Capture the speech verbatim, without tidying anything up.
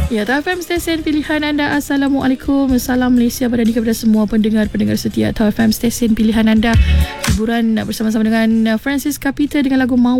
Ya, Tau F M stesen pilihan anda. Assalamualaikum. Salam Malaysia pada kepada semua pendengar-pendengar setia Tau F M stesen pilihan anda. Hiburan bersama-sama dengan Francis Capita dengan lagu Mau